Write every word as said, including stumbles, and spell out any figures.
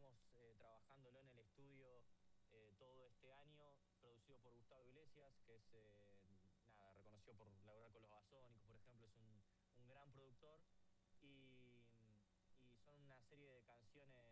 estamos eh, trabajándolo en el estudio eh, todo este año, producido por Gustavo Iglesias, que es, eh, nada, reconocido por laburar con los Basónicos, por ejemplo, es un, un gran productor. Y, y son una serie de canciones